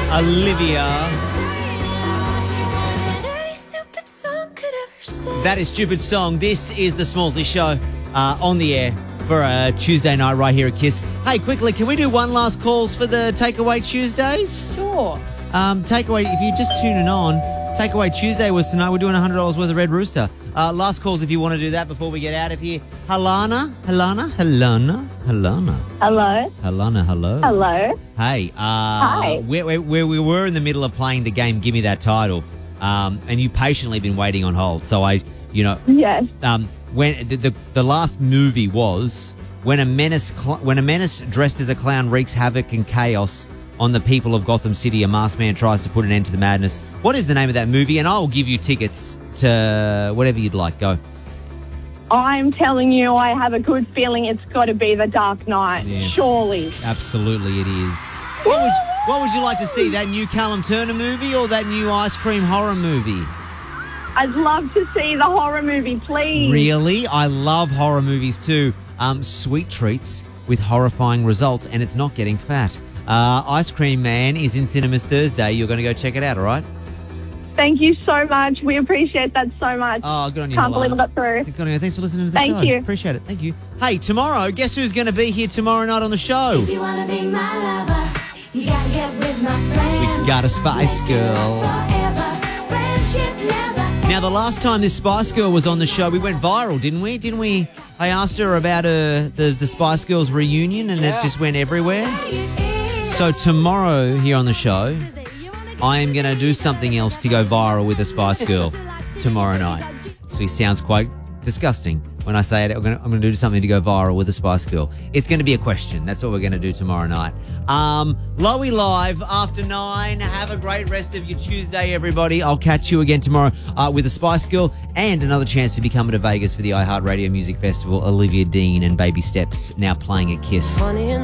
Olivia. That is Stupid Song. This is the Smallsy Show on the air for a Tuesday night right here at KISS. Hey, quickly, can we do one last calls for the Takeaway Tuesdays? Sure. Takeaway, if you're just tuning on, Takeaway Tuesday was tonight. We're doing $100 worth of Red Rooster. Last calls if you want to do that before we get out of here. Halana. Hello. Halana, hello. Hello. Hey, Hi. where we were in the middle of playing the game, Give Me That Title, and you patiently been waiting on hold. So Yes. when the last movie was when a menace dressed as a clown wreaks havoc and chaos on the people of Gotham City, a masked man tries to put an end to the madness. What is the name of that movie? And I'll give you tickets to whatever you'd like. Go. I'm telling you, I have a good feeling it's got to be The Dark Knight. Yes. Surely. Absolutely it is. What would you like to see? That new Callum Turner movie or that new ice cream horror movie? I'd love to see the horror movie, please. Really? I love horror movies too. Sweet treats with horrifying results, and it's not getting fat. Ice Cream Man is in cinemas Thursday. You're going to go check it out, all right? Thank you so much. We appreciate that so much. Oh, good on you, Can't Halana. believe I got through. Good on you. Thanks for listening to the show. Thank you. Appreciate it. Thank you. Hey, tomorrow, guess who's going to be here tomorrow night on the show? If you wanna be my lover, you gotta get with my friends. We got a Spice Girl. Forever, friendship never ends. Now, the last time this Spice Girl was on the show, we went viral, didn't we? I asked her about the Spice Girls reunion, and it just went everywhere. So tomorrow here on the show, I am going to do something else to go viral with a Spice Girl tomorrow night. Actually, sounds quite disgusting when I say it. I'm going to do something to go viral with a Spice Girl. It's going to be a question. That's what we're going to do tomorrow night. Lowy Live after 9. Have a great rest of your Tuesday, everybody. I'll catch you again tomorrow with a Spice Girl and another chance to be coming to Vegas for the iHeartRadio Music Festival. Olivia Dean and Baby Steps now playing at KISS.